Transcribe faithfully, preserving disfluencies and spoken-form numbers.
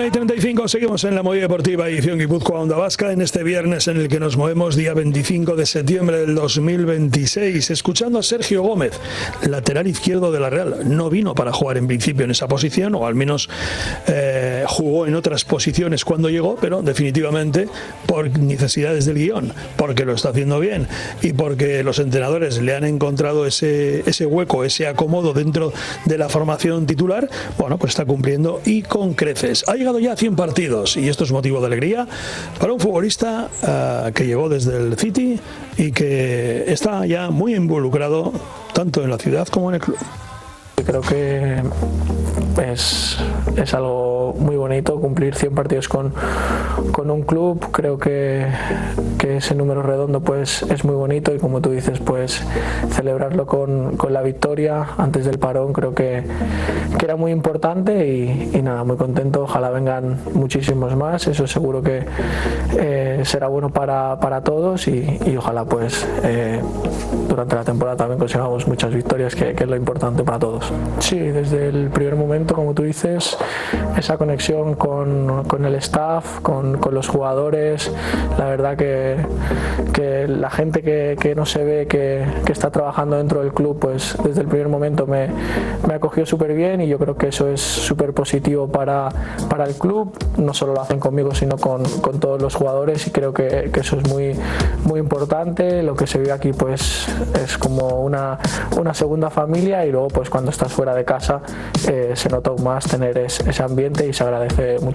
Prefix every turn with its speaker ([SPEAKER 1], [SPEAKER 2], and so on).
[SPEAKER 1] una y treinta y cinco, seguimos en la movida deportiva edición Guipúzcoa Onda Vasca en este viernes en el que nos movemos día veinticinco de septiembre del dos mil veintiséis, escuchando a Sergio Gómez, lateral izquierdo de la Real. No vino para jugar en principio en esa posición, o al menos eh, jugó en otras posiciones cuando llegó, pero definitivamente por necesidades del guión, porque lo está haciendo bien y porque los entrenadores le han encontrado ese, ese hueco, ese acomodo dentro de la formación titular, bueno, pues está cumpliendo y con creces. Ha llegado ya a cien partidos y esto es motivo de alegría para un futbolista uh, que llegó desde el City y que está ya muy involucrado tanto en la ciudad como en el club.
[SPEAKER 2] Creo que es, es algo muy bonito cumplir cien partidos con, con un club. Creo que, que ese número redondo pues es muy bonito y, como tú dices, pues celebrarlo con, con la victoria antes del parón creo que, que era muy importante y, y nada, muy contento. Ojalá vengan muchísimos más, eso seguro que eh, será bueno para, para todos y, y ojalá pues eh, durante la temporada también consigamos muchas victorias, que, que es lo importante para todos. Sí, desde el primer momento, como tú dices, esa conexión con, con el staff, con, con los jugadores, la verdad que, que la gente que, que no se ve, que, que está trabajando dentro del club, pues desde el primer momento me, me acogió súper bien y yo creo que eso es súper positivo para, para el club. No solo lo hacen conmigo, sino con, con todos los jugadores y creo que, que eso es muy, muy importante. Lo que se vive aquí pues es como una, una segunda familia y luego pues cuando estás fuera de casa eh, se nota aún más tener ese, ese ambiente y se agradece mucho.